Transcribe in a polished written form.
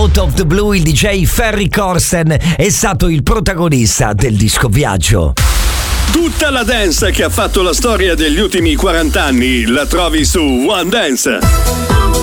Out of the Blue, il DJ Ferry Corsten è stato il protagonista del disco Viaggio. Tutta la dance che ha fatto la storia degli ultimi 40 anni la trovi su One Dance.